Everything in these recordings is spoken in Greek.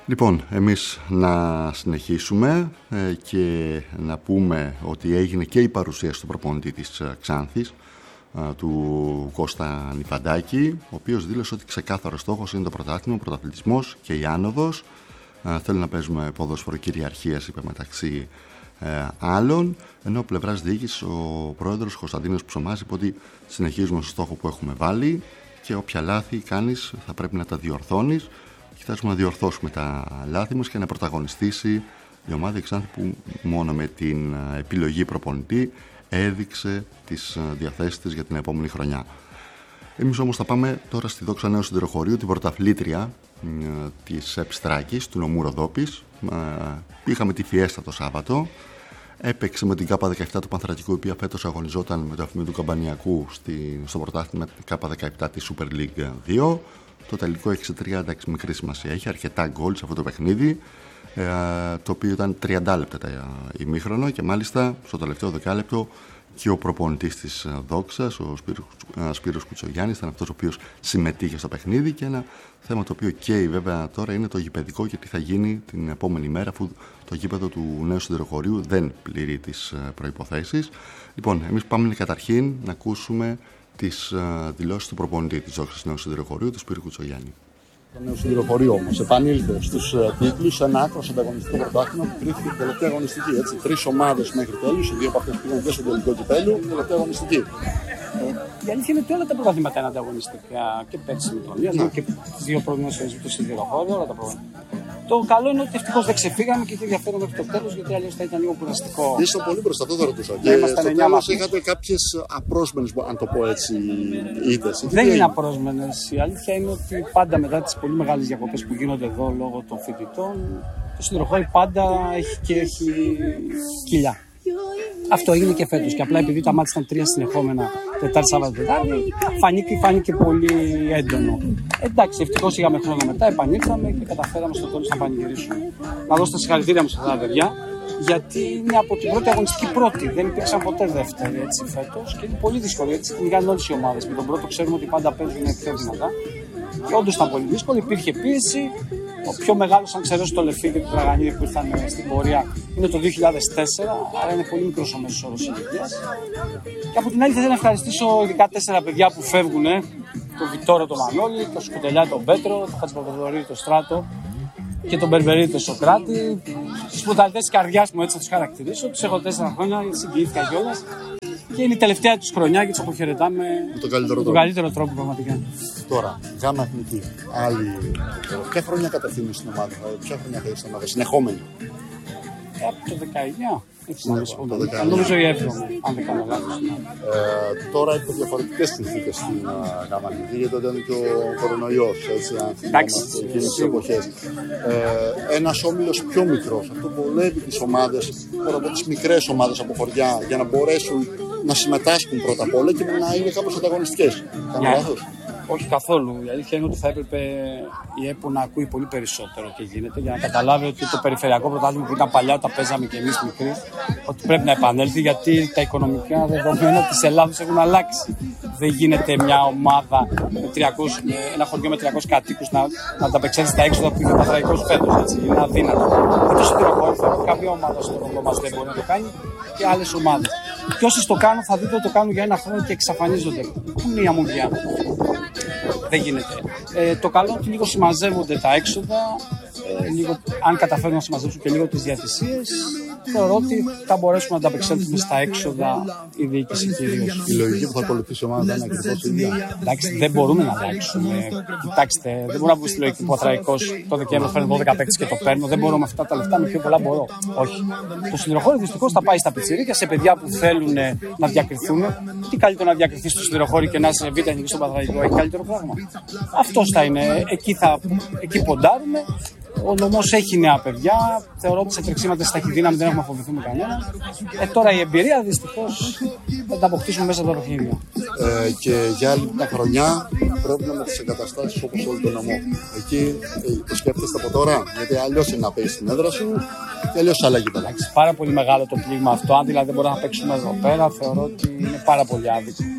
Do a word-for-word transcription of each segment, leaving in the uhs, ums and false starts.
Λοιπόν, εμείς να συνεχίσουμε ε, και να πούμε ότι έγινε και η παρουσίαση του προπονητή της Ξάνθης, ε, του Κώστα Νιφαντάκη, ο οποίος δήλωσε ότι ξεκάθαρος στόχος είναι το πρωτάθλημα, ο πρωταθλητισμός και η άνοδος. Ε, θέλει να παίζουμε ποδόσφαιρο κυριαρχίας, είπε, μεταξύ ε, άλλων, ενώ πλευράς διοίκησης ο πρόεδρος Κωνσταντίνος Ψωμάς είπε ότι συνεχίζουμε στο στόχο που έχουμε βάλει και όποια λάθη κάνεις θα πρέπει να τα διορθώνεις. Κοιτάζουμε να διορθώσουμε τα λάθη μας και να πρωταγωνιστήσει η ομάδα Ξάνθη, που μόνο με την επιλογή προπονητή έδειξε τις διαθέσεις της για την επόμενη χρονιά. Εμείς όμως θα πάμε τώρα στη Δόξα Νέου Σιδηροχωρίου, την πρωταθλήτρια της Επστράκης, του νομού Ροδόπης. Είχαμε τη Φιέστα το Σάββατο. Έπαιξε με την Κάπα δεκαεπτά του Πανθρακικού, η οποία φέτος αγωνιζόταν με το Αφημί του Καμπανιακού στη, στο πρωτάθλημα Κάπα δεκαεπτά της Super League δύο. Το τελικό έξι τρία, εντάξει, μικρή σημασία έχει, αρκετά γκολ σε αυτό το παιχνίδι, ε, το οποίο ήταν τριάντα λεπτά ημίχρονο και μάλιστα στο τελευταίο δεκάλεπτο και ο προπονητής της Δόξας, ο Σπύρος, Σπύρος Κουτσογιάννης, ήταν αυτός ο οποίος συμμετείχε στο παιχνίδι. Και ένα θέμα το οποίο καίει βέβαια τώρα είναι το γηπεδικό και τι θα γίνει την επόμενη μέρα, αφού το γήπεδο του Νέου Σιδηροχωρίου δεν πληρεί τις προϋποθέσεις. Λοιπόν, εμείς πάμε καταρχήν να ακούσουμε τις uh, δηλώσεις του προπονητή της Δόξας Νέου Σιδηροχωρίου, του Σπύρου Κουτσογιάννη. Το Νέο Σιδηροχωρίο όμως επανήλθε στους uh, τίτλους σε ένα άκρος ανταγωνιστικό πρωτάθλημα που κρίθηκε την τελευταία αγωνιστική. Έτσι. Τρεις ομάδες μέχρι τέλους, οι δύο από αυτές πήγαν και στο τελικό κυπέλλου, την τελευταία αγωνιστική. Ε, η αλήθεια είναι ότι όλα τα πρωταθλήματα είναι ανταγωνιστικά, και πέρσι με τον Λιάνο και τις δύο προηγούμενες φορές με το Σιδηροχώριο, όλα τα πρωταθλήματα. Το καλό είναι ότι ευτυχώς δεν ξεφύγαμε και είχε ενδιαφέρον μέχρι το τέλος, γιατί αλλιώς θα ήταν λίγο κουραστικό. Ήσασταν πολύ μπροστά, αυτό θα ρωτούσα. Και στο τέλος είχατε κάποιες απρόσμενες, αν το πω έτσι, ήττες. Δεν είναι απρόσμενες. Η αλήθεια είναι ότι πάντα μετά τις πολύ μεγάλες διακοπές που γίνονται εδώ λόγω των φοιτητών, το Σιδηροχώριο πάντα έχει και έχει κοιλιά. Αυτό έγινε και φέτος. Και απλά επειδή τα μάτια ήταν τρία συνεχόμενα, Τετάρτη, Σάββατο, Τετάρτη, φάνηκε, φάνηκε πολύ έντονο. Εντάξει, ευτυχώς είχαμε χρόνο μετά, επανήλθαμε και καταφέραμε στο τέλος να πανηγυρίσουμε. Να δώσω τα συγχαρητήρια μου σε αυτά τα παιδιά, γιατί είναι από την πρώτη αγωνιστική πρώτη. Δεν υπήρξαν ποτέ δεύτερη έτσι φέτος και είναι πολύ δύσκολο. Έτσι κυνηγάνε όλες οι ομάδες. Με τον πρώτο ξέρουμε ότι πάντα παίζουν πιο δυνατά. Και όντως ήταν πολύ δύσκολο, υπήρχε πίεση. Ο πιο μεγάλος, αν ξερώσει το Λεφί και το Τραγανίδι που ήρθαν στην πορεία, είναι το δύο χιλιάδες τέσσερα, άρα είναι πολύ μικρός ο μέσος όρος ηλικίας. Και από την άλλη, θέλω να ευχαριστήσω ειδικά τέσσερα παιδιά που φεύγουν: τον Βιτόρο τον Μανώλη, τον Σκουτελιά τον Πέτρο, τον Χατζηπαπαδορή τον Στράτο και τον Μπερμπερί τον Σοκράτη. Τους πρωταθλητές της καρδιάς μου, έτσι θα τους χαρακτηρίσω. Τους έχω τέσσερα χρόνια, συγκινήθηκα κιόλας. Και είναι η τελευταία τους χρονιά και τους αποχαιρετάμε με τον καλύτερο, τον καλύτερο τρόπο πραγματικά. Τώρα, γάμα εθνική. Άλλη. Ποια χρόνια κατευθύνει στην ομάδα, ποια χρόνια θα στην ομάδα, συνεχόμενη. Ε, από το δεκαεννιά. Έτσι να το δεκαεννιά. Νομίζω η έβδομη, αν δεν κάνω λάθος. Ε, τώρα υπό διαφορετικές συνθήκες στην uh, γάμα εθνική, γιατί ήταν και ο κορονοϊός, έτσι, αν θυμάμαστε εκείνες τις εποχές. Ε, ένας όμιλος πιο μικρός, αυτό βολεύει τις ομάδες, τώρα από τις μικρές ομάδες από χωριά, για να μπορέσουν να συμμετάσχουν πρώτα απ' όλα και να είναι κάπως ανταγωνιστικές. Κάνω λάθος? Όχι καθόλου. Η αλήθεια είναι ότι θα έπρεπε η ΕΠΟ να ακούει πολύ περισσότερο και γίνεται, για να καταλάβει ότι το περιφερειακό πρωτάθλημα που ήταν παλιά, τα παίζαμε και εμείς μικροί, ότι πρέπει να επανέλθει, γιατί τα οικονομικά δεδομένα της Ελλάδας έχουν αλλάξει. Δεν γίνεται μια ομάδα με τριακόσιους, ένα χωριό με τριακόσιους κατοίκους να, να ανταπεξέλθει στα έξοδα που είναι ο Παθραϊκός φέτος. Έτσι, είναι αδύνατο. Με το Σιδηροχώριο θεωρώ ότι κάποια ομάδα στο ρόλο μας δεν μπορεί να το κάνει και άλλες ομάδες. Και όσοι το κάνουν, θα δείτε ότι το κάνουν για ένα χρόνο και εξαφανίζονται. Πού είναι η αμμουδιά? Δεν γίνεται. Ε, το καλό είναι ότι λίγο συμμαζεύονται τα έξοδα, ε, λίγο, αν καταφέρουν να συμμαζέψουν και λίγο τις διατησίες, θεωρώ ότι θα μπορέσουμε να ανταπεξέλθουμε στα έξοδα η διοίκηση κυρίως. Η λογική που θα ακολουθήσει η ομάδα είναι ακριβώς η ίδια. Εντάξει, δεν μπορούμε να αλλάξουμε. Κοιτάξτε, δεν μπορούμε να βγούμε στη λογική που ο Θραϊκός το Δεκέμβριο φέρνει δώδεκα παίκτες και το παίρνω. Δεν μπορώ με αυτά τα λεφτά, με πιο πολλά μπορώ. Όχι. Το Σιδηροχώριο δυστυχώς θα πάει στα πιτσιρίκια, σε παιδιά που θέλουν να διακριθούν. Τι καλύτερο να διακριθεί στο Σιδηροχώριο και να είσαι β' εθνική στον Παναθραϊκό, έχει καλύτερο πράγμα. Αυτό θα είναι. Εκεί, θα, εκεί ποντάρουμε. Ο νομός έχει νέα παιδιά. Θεωρώ ότι σε τρεξίματα στα δύναμη δεν έχουμε φοβηθούμε κανένα. Ε, τώρα η εμπειρία δυστυχώς θα τα αποκτήσουμε μέσα από τα παιχνίδια. Ε, και για άλλη μια χρονιά πρόβλημα με τις εγκαταστάσεις όπως όλο το νομό. Εκεί ε, το σκέφτεστε από τώρα, γιατί αλλιώς είναι να παίζει στην έδρα σου και αλλιώς αλλαγή πέρα. Πάρα πολύ μεγάλο το πλήγμα αυτό. Αν δηλαδή δεν μπορούμε να παίξουμε εδώ πέρα, θεωρώ ότι είναι πάρα πολύ άδικο.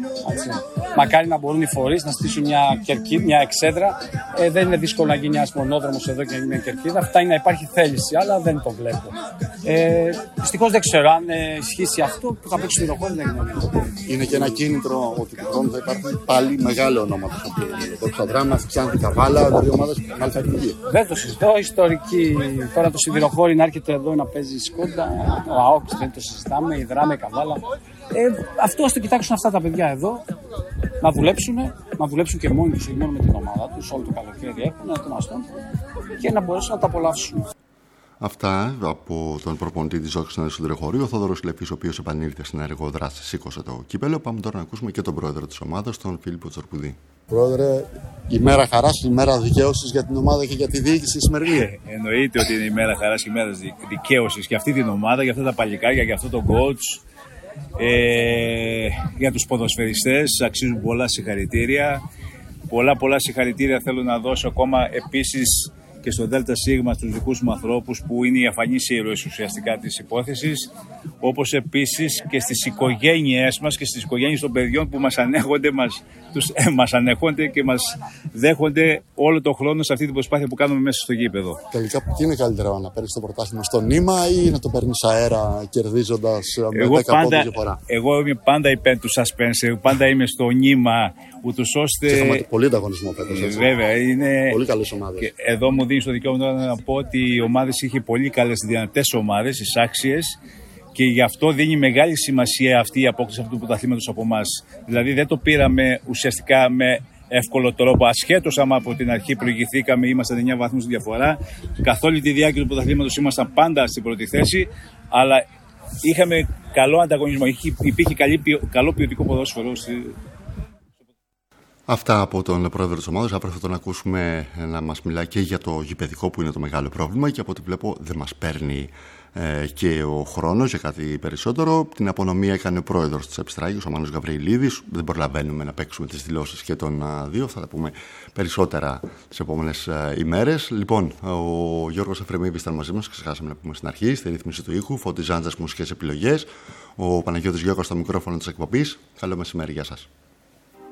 Έτσι. Μακάρι να μπορούν οι φορείς να στήσουν μια, κερκίδα, μια εξέδρα. Ε, δεν είναι δύσκολο να γίνει ένας μονόδρομος εδώ και να γίνει μια κερκίδα. Φτάνει να υπάρχει θέληση, αλλά δεν το βλέπω. Ε, Δυστυχώς δεν ξέρω αν ε, ισχύσει αυτό που θα παίξει στο Σιδηροχώρι, δεν γνωρίζω. Είναι και ένα κίνητρο ότι του χρόνου θα υπάρχουν πάλι μεγάλα ονόματα. Το Ξαδράμα, Ξάνθη, Καβάλα, δηλαδή ομάδες μεγάλη θα εκπληγεί. Δεν το συζητώ. Ιστορική. Τώρα το Σιδηροχώρι να έρχεται εδώ να παίζει Σκόντα. Ο ΑΟΚ δεν το συζητάμε. Η Δράμα, η Καβάλα. Ε, αυτό ας το κοιτάξουν αυτά τα παιδιά εδώ. Να δουλέψουν, να δουλέψουν και μόνοι τους, μόνο με την ομάδα τους. Όλο το καλοκαίρι έχουν, να ετοιμαστούν και να μπορέσουν να τα απολαύσουν. Αυτά από τον προπονητή της Όξης στο Σιδηροχώρι, ο Θόδωρος Λεφής, ο οποίος επανήλθε στην ενεργό δράση, σήκωσε το κύπελο. Πάμε τώρα να ακούσουμε και τον πρόεδρο της ομάδας, τον Φίλιππο Τσορπουδή. Πρόεδρε, ημέρα χαράς, ημέρα δικαίωσης για την ομάδα και για τη διοίκηση σημερινή. Ε, εννοείται ότι είναι ημέρα χαράς και ημέρα δικαίωσης για αυτή την ομάδα, για αυτά τα παλικάρια, για αυτό το coach. Ε, για τους ποδοσφαιριστές αξίζουν πολλά συγχαρητήρια. Πολλά πολλά συγχαρητήρια θέλω να δώσω ακόμα επίσης και στο ΔΣ στους δικούς μου ανθρώπους που είναι οι αφανείς ήρωες ουσιαστικά της υπόθεσης, όπως επίσης και στις οικογένειές μας και στις οικογένειες των παιδιών που μας ανέχονται, μας, τους, ε, μας ανέχονται και μας δέχονται όλο τον χρόνο σε αυτή την προσπάθεια που κάνουμε μέσα στο γήπεδο. Τελικά, τι είναι καλύτερο, να παίρνεις το πρωτάθλημα στο νήμα ή να το παίρνεις αέρα κερδίζοντας με δέκα πόντους διαφορά? Εγώ είμαι πάντα υπέρ του suspense, πάντα είμαι στο νήμα, ούτως ώστε. Και έχουμε πολύ ανταγωνισμό φέτος. Βέβαια, είναι. Πολύ καλές ομάδες. Και εδώ μου δίνει το δικαίωμα να πω ότι οι ομάδες είχε πολύ καλές δυνατές ομάδες, εισάξιες, και γι' αυτό δίνει μεγάλη σημασία αυτή η απόκτηση αυτού του πρωταθλήματος από εμάς. Δηλαδή δεν το πήραμε ουσιαστικά με εύκολο τρόπο, ασχέτως άμα από την αρχή προηγηθήκαμε, ήμασταν εννιά βαθμούς διαφορά. Καθ' όλη τη διάρκεια του πρωταθλήματος ήμασταν πάντα στην πρώτη θέση, αλλά είχαμε καλό ανταγωνισμό, υπήρχε καλό ποιοτικό ποδόσφαιρο. Αυτά από τον πρόεδρο της ομάδας. Αύριο θα τον ακούσουμε να μας μιλάει και για το γηπεδικό που είναι το μεγάλο πρόβλημα και από ό,τι βλέπω δεν μας παίρνει ε, και ο χρόνος για κάτι περισσότερο. Την απονομή έκανε ο πρόεδρος της Επιστράγης, ο Μάνος Γαβριλίδης. Δεν προλαβαίνουμε να παίξουμε τις δηλώσεις και των α, δύο. Θα τα πούμε περισσότερα τις επόμενες α, ημέρες. Λοιπόν, ο Γιώργος Εφρεμίδης ήταν μαζί μας, ξεχάσαμε να πούμε στην αρχή, στη ρύθμιση του ήχου. Φώτης Ζάντζας, μουσικές επιλογές. Ο Παναγιώτης Γιώργος στο μικρόφωνο της εκπομπής. Καλό μεσημέρι, γεια σας.